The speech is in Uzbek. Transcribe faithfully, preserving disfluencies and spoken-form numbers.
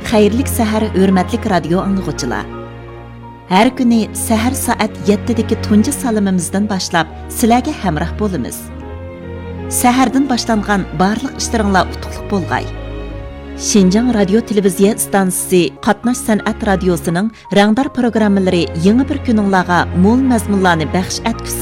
Xayrlik sahar hurmatlik radio anglag'uchilar. Har kuni sahar soat yettidagi tunji salimimizdan boshlab sizlarga hamroh bo'lamiz. Sahardan boshlangan barliq ishlaringlar utuqliq bo'lg'ay. Şinjan Radio Televiziya stansiyasi Qatnash san'at radiosining rangdor programmalari yangi bir kuninglarga mo'l mazmunlarni baxsh etkusi.